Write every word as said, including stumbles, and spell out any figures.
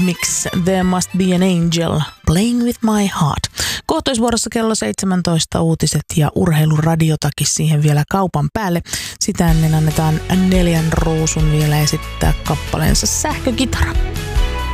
Mix There Must Be an Angel, Playing with My Heart. Kohtoisvuorossa kello seitsemäntoista uutiset ja urheiluradiotakin siihen vielä kaupan päälle. Sitä ennen annetaan Neljän Ruusun vielä esittää kappaleensa Sähkökitara.